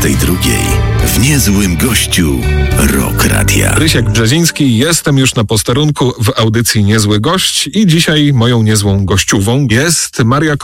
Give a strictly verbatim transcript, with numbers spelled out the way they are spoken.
dwudziestej drugiej w Niezłym Gościu Rock Radia. Rysiek Brzeziński, jestem już na posterunku w audycji Niezły Gość i dzisiaj moją niezłą gościówą jest Maria